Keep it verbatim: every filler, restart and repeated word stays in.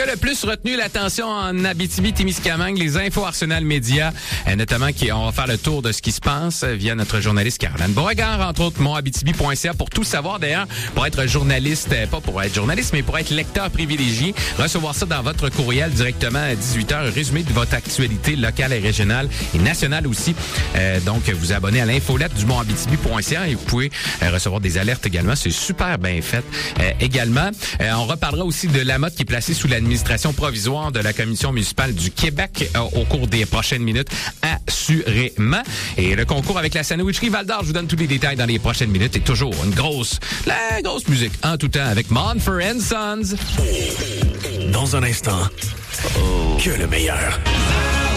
a le plus retenu l'attention en Abitibi-Témiscamingue? Les infos Arsenal Média, euh, notamment qui on va faire le tour de ce qui se passe euh, via notre journaliste Caroline Beauregard, entre autres mon abitibi point c a pour tout savoir. D'ailleurs, pour être journaliste, euh, pas pour être journaliste, mais pour être lecteur privilégié, recevoir ça dans votre courriel directement à dix-huit heures, résumé de votre actualité locale et régionale et nationale aussi. Euh, donc, vous abonnez à l'infolette du mont abitibi point c a et vous pouvez euh, recevoir des alertes également. C'est super bien fait euh, également. Euh, on reparlera aussi de la mode qui est placée sous l'administration provisoire de la Commission municipale du Québec euh, au cours des prochaines minutes, assurément. Et le concours avec la sandwicherie Val-d'Or, je vous donne tous les détails dans les prochaines minutes. Et toujours une grosse, la grosse musique en tout temps avec Monfort and Sons. Dans un instant, oh. que le meilleur.